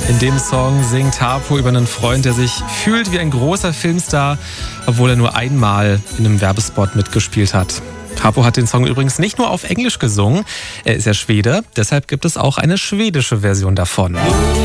In dem Song singt Harpo über einen Freund, der sich fühlt wie ein großer Filmstar, obwohl er nur einmal in einem Werbespot mitgespielt hat. Harpo hat den Song übrigens nicht nur auf Englisch gesungen, er ist ja Schwede, deshalb gibt es auch eine schwedische Version davon.